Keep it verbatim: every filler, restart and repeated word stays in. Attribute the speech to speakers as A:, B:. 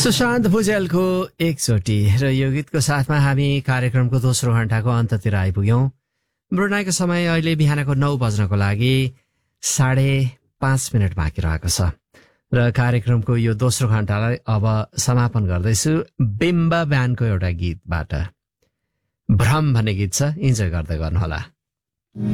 A: सुशान्त भुजेलको एकचोटि र यो गीतको साथमा हामी कार्यक्रमको दोस्रो घण्टाको अन्ततिर आइपुग्यौं। ब्रुनाईको समय अहिले बिहानको नौ बज्नको लागि साढे पाँच मिनट बाँकी रहेको छ र कार्यक्रमको यो दोस्रो घण्टालाई अब समापन गर्दैछु बिम्बा ब्यान्डको एउटा गीतबाट। भ्रम भन्ने गीत छ, इन्जोय गर्दै गर्नुहोला।